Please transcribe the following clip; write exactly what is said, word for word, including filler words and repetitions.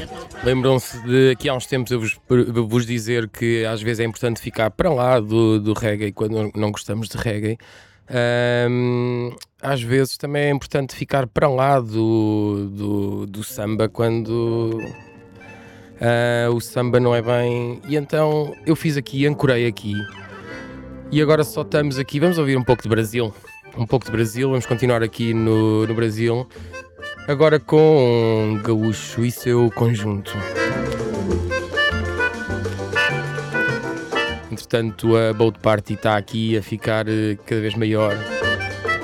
Lembram-se de que há uns tempos eu vos, eu vos dizer que às vezes é importante ficar para lá do, do reggae quando não não gostamos de reggae. Ahm, Às vezes também é importante ficar para lá do, do, do samba quando ah, o samba não é bem. E então eu fiz aqui, ancorei aqui e agora só estamos aqui. Vamos ouvir um pouco de Brasil. Um pouco de Brasil, vamos continuar aqui no, no Brasil. Agora com um Gaúcho e seu conjunto. Entretanto, a Boat Party está aqui a ficar eh, cada vez maior.